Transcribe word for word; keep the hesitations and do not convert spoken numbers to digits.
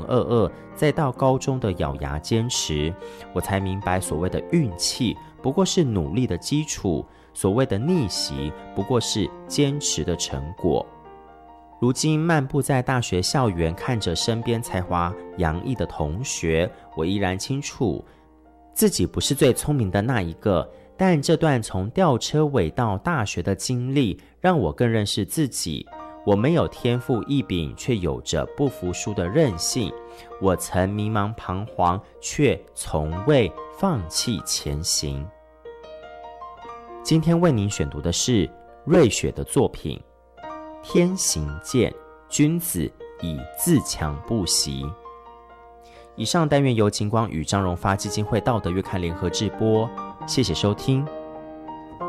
噩噩，再到高中的咬牙坚持，我才明白所谓的运气不过是努力的基础，所谓的逆袭不过是坚持的成果。如今漫步在大学校园，看着身边才华洋溢的同学，我依然清楚自己不是最聪明的那一个，但这段从吊车尾到大学的经历让我更认识自己。我没有天赋异禀，却有着不服输的韧性。我曾迷茫彷徨，却从未放弃前行。今天为您选读的是瑞雪的作品《天行健，君子以自强不息》。以上单元由景广与张荣发基金会道德月刊联合制播，谢谢收听。